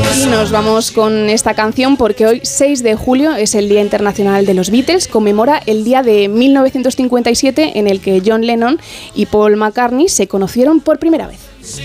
Y nos vamos con esta canción porque hoy, 6 de julio, es el Día Internacional de los Beatles. Conmemora el día de 1957 en el que John Lennon y Paul McCartney se conocieron por primera vez.